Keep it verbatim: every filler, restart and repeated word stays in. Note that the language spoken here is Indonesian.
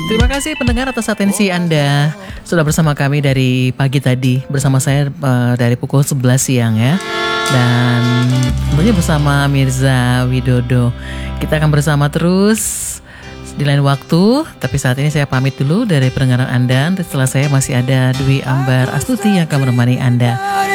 Terima kasih pendengar atas atensi Anda. Sudah bersama kami dari pagi tadi. Bersama saya uh, dari pukul sebelas siang ya. Dan tentunya bersama Mirza Widodo. Kita akan bersama terus di lain waktu. Tapi saat ini saya pamit dulu dari pendengaran Anda. Setelah saya masih ada Dwi Ambar Astuti yang akan menemani Anda.